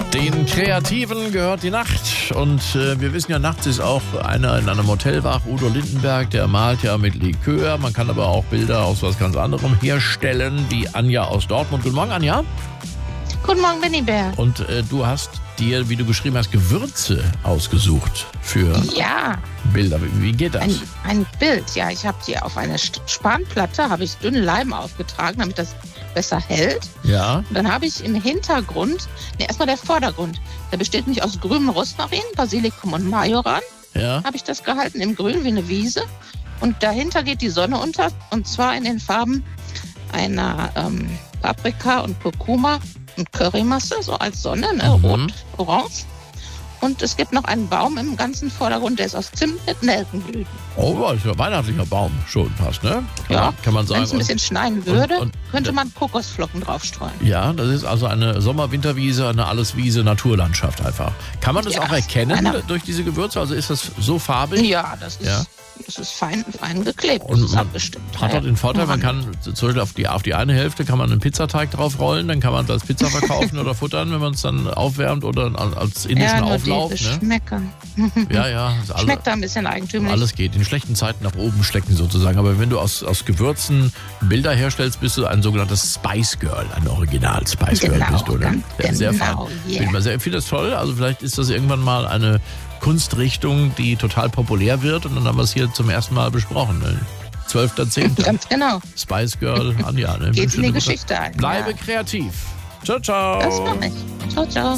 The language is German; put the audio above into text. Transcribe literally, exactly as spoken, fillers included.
Den Kreativen gehört die Nacht und äh, wir wissen ja, nachts ist auch einer in einem Hotel wach, Udo Lindenberg, der malt ja mit Likör. Man kann aber auch Bilder aus was ganz anderem herstellen, wie Anja aus Dortmund. Guten Morgen, Anja. Guten Morgen, Benny Bär. Und äh, du hast dir, wie du geschrieben hast, Gewürze ausgesucht für Ja, Bilder. Wie, wie geht das? ein, ein Bild. Ja, ich habe die auf eine St- Spanplatte, habe ich dünnen Leim aufgetragen, damit das besser hält. Ja, Und dann habe ich im Hintergrund, ne, erstmal der Vordergrund, der besteht nicht aus grünem Rosmarin, Basilikum und Majoran, ja. habe ich das gehalten, im Grün wie eine Wiese. Und dahinter geht die Sonne unter, und zwar in den Farben einer ähm, Paprika und Kurkuma und Currymasse, so als Sonne, ne, Mhm. rot, orange. Und es gibt noch einen Baum im ganzen Vordergrund, der ist aus Zimt mit Nelkenblüten. Oh, das ist ja ein weihnachtlicher Baum schon fast, ne? Kann Ja, man, kann man Wenn sagen. es ein bisschen schneien würde, und- und- könnte man Kokosflocken draufstreuen. Ja, das ist also eine Sommer-Winterwiese, eine Alleswiese, Naturlandschaft einfach. Kann man das Ja, auch erkennen einer- durch diese Gewürze? Also ist das so farbig? Ja, das ist, Ja. das ist fein, fein geklebt. Und das ist man abgestimmt. Hat Ja, auch den Vorteil, man ja. kann zum Beispiel auf die, auf die eine Hälfte kann man einen Pizzateig drauf rollen, dann kann man es als Pizza verkaufen oder futtern, wenn man es dann aufwärmt oder als indischen ja, nur Auflauf. die Ne? Geschmäcker. Ja, ja, ist alle, Schmeckt da ein bisschen eigentümlich. alles geht. In schlechten Zeiten nach oben stecken sozusagen. Aber wenn du aus, aus Gewürzen Bilder herstellst, bist du ein sogenanntes Spice Girl, ein Original Spice Girl Genau, bist du. Ne? ganz Sehr fein. genau, yeah. Bin mal sehr- Ich finde das toll. Also vielleicht ist das irgendwann mal eine Kunstrichtung, die total populär wird. Und dann haben wir es hier zum ersten Mal besprochen. Ne? zwölfter zehnter Ganz genau. Spice Girl, Anja. Ne? Geht Wünsche in die dir gute- Geschichte ein. Bleibe Ja. kreativ. Ciao, ciao. Das mache ich. Ciao, ciao.